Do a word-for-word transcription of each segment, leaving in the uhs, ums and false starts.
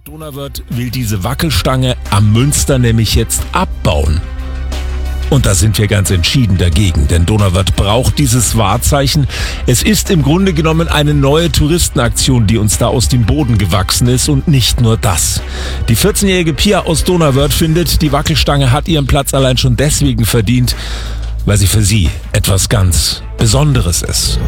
Donauwörth will diese Wackelstange am Münster nämlich jetzt abbauen. Und da sind wir ganz entschieden dagegen, denn Donauwörth braucht dieses Wahrzeichen. Es ist im Grunde genommen eine neue Touristenaktion, die uns da aus dem Boden gewachsen ist, und nicht nur das. Die vierzehnjährige Pia aus Donauwörth findet, die Wackelstange hat ihren Platz allein schon deswegen verdient, weil sie für sie etwas ganz Besonderes ist.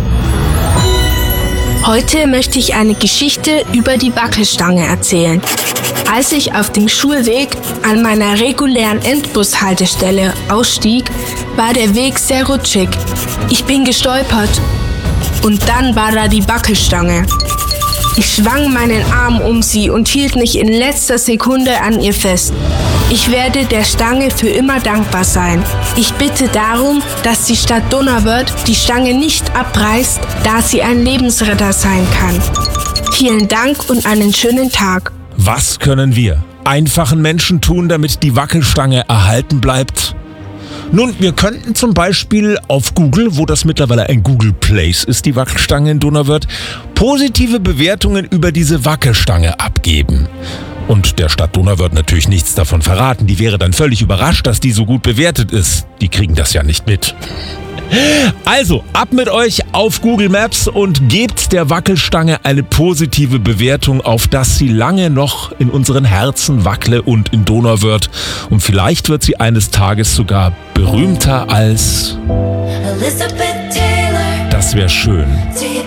Heute möchte ich eine Geschichte über die Wackelstange erzählen. Als ich auf dem Schulweg an meiner regulären Endbushaltestelle ausstieg, war der Weg sehr rutschig. Ich bin gestolpert und dann war da die Wackelstange. Ich schwang meinen Arm um sie und hielt mich in letzter Sekunde an ihr fest. Ich werde der Stange für immer dankbar sein. Ich bitte darum, dass die Stadt Donauwörth die Stange nicht abreißt, da sie ein Lebensretter sein kann. Vielen Dank und einen schönen Tag. Was können wir einfachen Menschen tun, damit die Wackelstange erhalten bleibt? Nun, wir könnten zum Beispiel auf Google, wo das mittlerweile ein Google Place ist, die Wackelstange in Donauwörth, positive Bewertungen über diese Wackelstange abgeben. Und der Stadt Donauwörth natürlich nichts davon verraten. Die wäre dann völlig überrascht, dass die so gut bewertet ist. Die kriegen das ja nicht mit. Also, ab mit euch auf Google Maps und gebt der Wackelstange eine positive Bewertung, auf dass sie lange noch in unseren Herzen wackle und in Donauwörth. Und vielleicht wird sie eines Tages sogar berühmter als... Elizabeth Taylor. Das wäre schön.